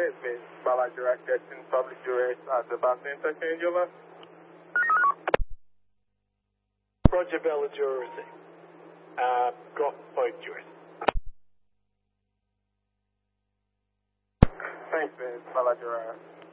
ahead, Miss Balaguer, catching public address at the bus interchange, over. Roger Balaguer, go point yours. Thanks, Miss Balaguer.